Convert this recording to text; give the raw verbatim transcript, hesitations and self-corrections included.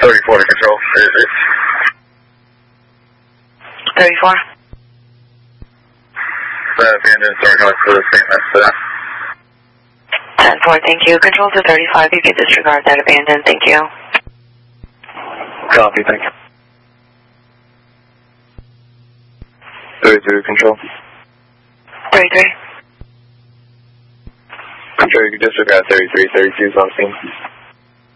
thirty-four to control. thirty-four. That abandoned door north to the Saint Louis. ten four, thank you. Control to thirty-five, you can disregard that abandoned, thank you. Copy, thank you. thirty-three, control. thirty-three. Control, you can disregard thirty-three, thirty-two is on scene.